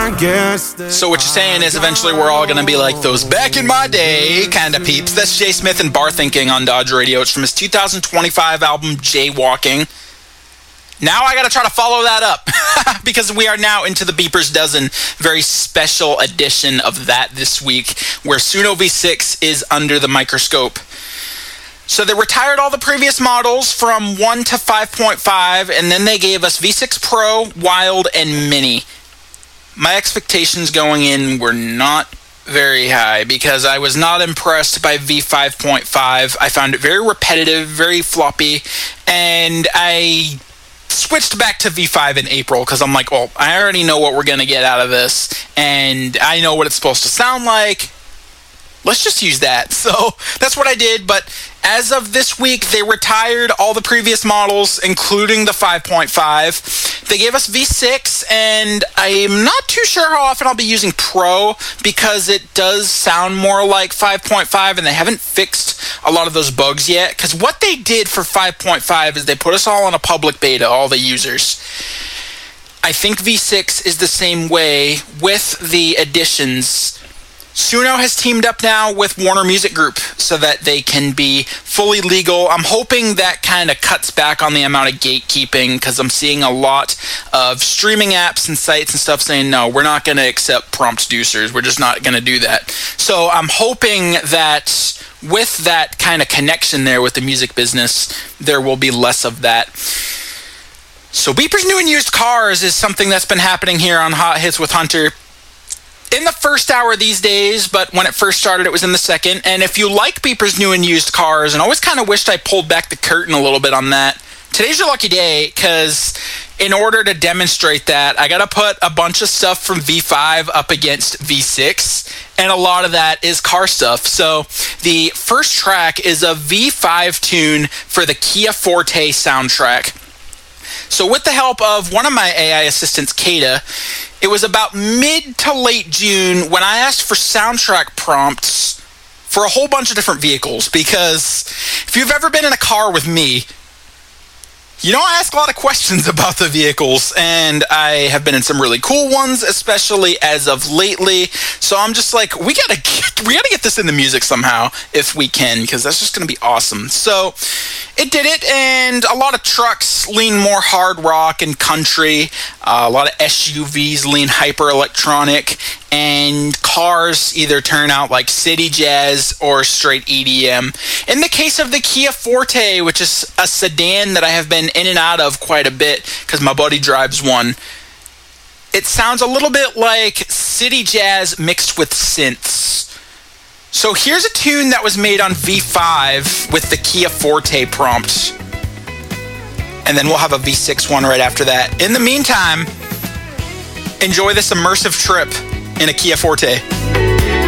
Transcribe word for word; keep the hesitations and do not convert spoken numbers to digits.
I guess that So what you're saying is eventually we're all going to be like those back in my day kind of peeps. That's Jay Smith and Bar Thinking on Dodge Radio. It's from his two thousand twenty-five album, Jaywalking. Now I got to try to follow that up because we are now into the Beepers Dozen, very special edition of that this week, where Suno V six is under the microscope. So they retired all the previous models from one to five point five, and then they gave us V six Pro, Wild, and Mini. My expectations going in were not very high because I was not impressed by V five point five. I found it very repetitive, very floppy, and I switched back to V five in April because I'm like, well, I already know what we're going to get out of this, and I know what it's supposed to sound like. Let's just use that. So that's what I did, but as of this week, they retired all the previous models, including the five point five. They gave us V six, and I'm not too sure how often I'll be using Pro because it does sound more like five point five, and they haven't fixed a lot of those bugs yet. Because what they did for five point five is they put us all on a public beta, all the users. I think V six is the same way with the additions. Suno has teamed up now with Warner Music Group so that they can be fully legal. I'm hoping that kind of cuts back on the amount of gatekeeping because I'm seeing a lot of streaming apps and sites and stuff saying, no, we're not going to accept prompt producers. We're just not going to do that. So I'm hoping that with that kind of connection there with the music business, there will be less of that. So Beepers New and Used Cars is something that's been happening here on Hot Hits with Hunter. In the first hour these days, but when it first started, it was in the second. And if you like Beepers New and Used Cars, and always kind of wished I pulled back the curtain a little bit on that, today's your lucky day, because in order to demonstrate that, I got to put a bunch of stuff from V five up against V six, and a lot of that is car stuff. So the first track is a V five tune for the Kia Forte soundtrack. So with the help of one of my A I assistants, Kata, it was about mid to late June when I asked for soundtrack prompts for a whole bunch of different vehicles, because if you've ever been in a car with me, you know I ask a lot of questions about the vehicles, and I have been in some really cool ones, especially as of lately. So I'm just like, we gotta get, we gotta get this in the music somehow if we can, because that's just gonna be awesome. So it did it, and a lot of trucks lean more hard rock and country. Uh, a lot of S U Vs lean hyper electronic, and cars either turn out like city jazz or straight E D M. In the case of the Kia Forte, which is a sedan that I have been in and out of quite a bit because my buddy drives one, it sounds a little bit like city jazz mixed with synths. So here's a tune that was made on V five with the Kia Forte prompt, and then we'll have a V six one right after that. In the meantime, enjoy this immersive trip in a Kia Forte.